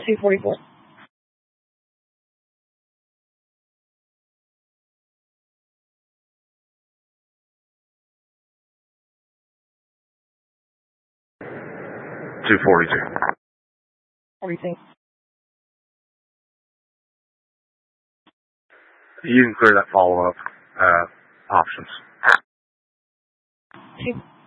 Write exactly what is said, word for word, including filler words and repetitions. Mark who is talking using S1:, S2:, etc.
S1: two forty-four.
S2: two forty-two.
S1: What do you think?
S2: You can clear that follow-up uh, options.
S1: Two.